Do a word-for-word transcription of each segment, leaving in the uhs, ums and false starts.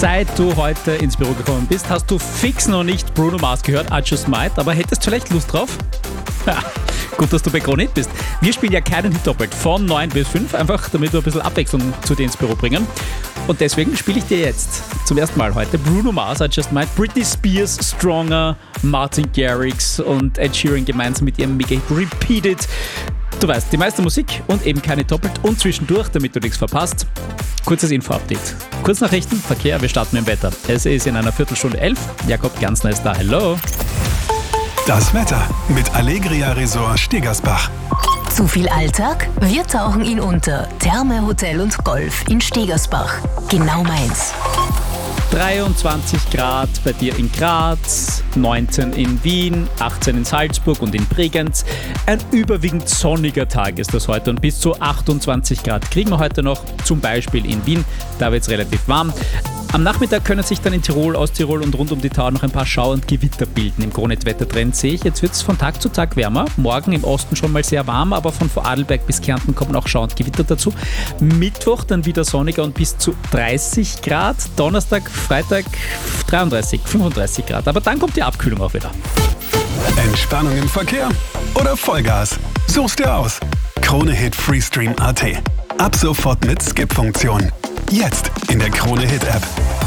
Seit du heute ins Büro gekommen bist, hast du fix noch nicht Bruno Mars gehört, I Just Might, aber hättest vielleicht Lust drauf? Ja, gut, dass du bei Krone Hit bist. Wir spielen ja keinen Hit doppelt, von neun bis fünf, einfach damit wir ein bisschen Abwechslung zu dir ins Büro bringen. Und deswegen spiele ich dir jetzt zum ersten Mal heute Bruno Mars, I Just Might, Britney Spears, Stronger, Martin Garrix und Ed Sheeran gemeinsam mit ihrem Mega-Hit Repeated. Du weißt, die meiste Musik und eben keine doppelt und zwischendurch, damit du nichts verpasst, kurzes Info-Update. Kurznachrichten, Verkehr, wir starten mit dem Wetter. Es ist in einer Viertelstunde elf. Jakob Ganzner ist da. Hello. Das Wetter mit Allegria Resort Stegersbach. Zu viel Alltag? Wir tauchen ihn unter. Therme Hotel und Golf in Stegersbach. Genau meins. dreiundzwanzig Grad bei dir in Graz, neunzehn in Wien, achtzehn in Salzburg und in Bregenz. Ein überwiegend sonniger Tag ist das heute und bis zu achtundzwanzig Grad kriegen wir heute noch, zum Beispiel in Wien. Da wird es relativ warm. Am Nachmittag können sich dann in Tirol, Osttirol und rund um die Tau noch ein paar Schauer und Gewitter bilden. Im Krone-Wettertrend sehe ich, jetzt wird es von Tag zu Tag wärmer. Morgen im Osten schon mal sehr warm, aber von Vorarlberg bis Kärnten kommen auch Schauer und Gewitter dazu. Mittwoch dann wieder sonniger und bis zu dreißig Grad. Donnerstag, Freitag dreiunddreißig, fünfunddreißig Grad. Aber dann kommt die Abkühlung auch wieder. Entspannung im Verkehr oder Vollgas? Such's dir aus. Krone Hit Freestream Punkt at. Ab sofort mit Skip-Funktion. Jetzt in der Krone Hit App.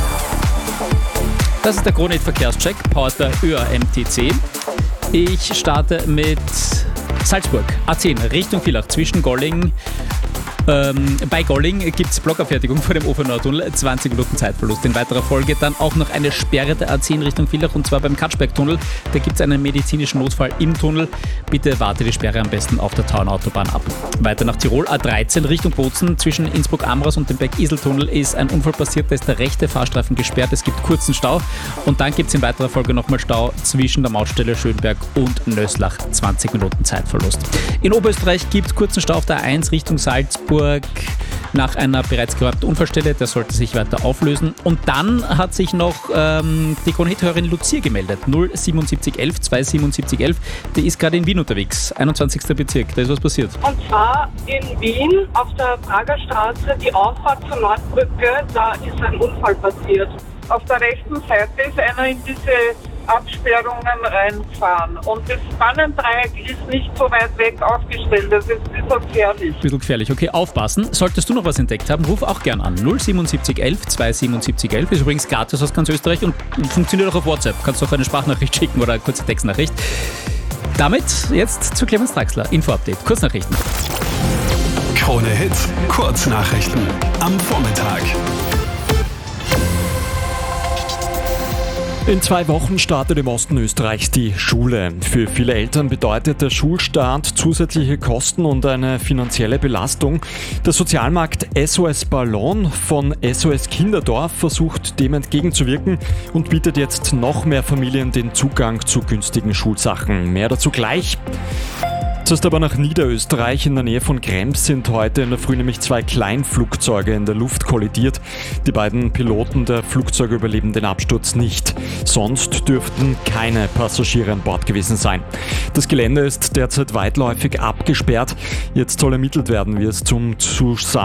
Das ist der Krone Hit Verkehrscheck, powered by Ö A M T C. Ich starte mit Salzburg, A zehn, Richtung Villach, zwischen Golling. Ähm, bei Golling gibt es Blockabfertigung vor dem Ofenauer-Tunnel, zwanzig Minuten Zeitverlust. In weiterer Folge dann auch noch eine Sperre der A zehn Richtung Villach und zwar beim Katschberg-Tunnel. Da gibt es einen medizinischen Notfall im Tunnel. Bitte warte die Sperre am besten auf der Tauernautobahn ab. Weiter nach Tirol, A dreizehn Richtung Bozen. Zwischen Innsbruck-Amras und dem Berg-Isel-Tunnel ist ein Unfall passiert. Da ist der rechte Fahrstreifen gesperrt. Es gibt kurzen Stau. Und dann gibt es in weiterer Folge nochmal Stau zwischen der Mautstelle Schönberg und Nöslach. zwanzig Minuten Zeitverlust. In Oberösterreich gibt es kurzen Stau auf der A eins Richtung Salzburg. Nach einer bereits geräumten Unfallstelle, der sollte sich weiter auflösen. Und dann hat sich noch ähm, die Krone-Hit-Hörerin Lucia gemeldet. null siebenundsiebzig elf zweihundertsiebenundsiebzig elf. Die ist gerade in Wien unterwegs, einundzwanzigster Bezirk. Da ist was passiert. Und zwar in Wien auf der Prager Straße, die Auffahrt zur Nordbrücke, da ist ein Unfall passiert. Auf der rechten Seite ist einer in diese Absperrungen reinfahren. Und das Spannendreieck ist nicht so weit weg aufgestellt. Das ist ein bisschen gefährlich. Ein bisschen gefährlich. Okay, aufpassen. Solltest du noch was entdeckt haben, ruf auch gern an. null siebenundsiebzig elf zweihundertsiebenundsiebzig elf ist übrigens gratis aus ganz Österreich und funktioniert auch auf WhatsApp. Kannst du auch eine Sprachnachricht schicken oder eine kurze Textnachricht. Damit jetzt zu Clemens Draxler. Info-Update. Kurznachrichten. Krone Hit. Kurznachrichten. Am Vormittag. In zwei Wochen startet im Osten Österreichs die Schule. Für viele Eltern bedeutet der Schulstart zusätzliche Kosten und eine finanzielle Belastung. Der Sozialmarkt S O S Ballon von S O S Kinderdorf versucht dem entgegenzuwirken und bietet jetzt noch mehr Familien den Zugang zu günstigen Schulsachen. Mehr dazu gleich. Zuerst aber nach Niederösterreich. In der Nähe von Krems sind heute in der Früh nämlich zwei Kleinflugzeuge in der Luft kollidiert. Die beiden Piloten der Flugzeuge überleben den Absturz nicht. Sonst dürften keine Passagiere an Bord gewesen sein. Das Gelände ist derzeit weitläufig abgesperrt. Jetzt soll ermittelt werden, wie es zum Zusammenhang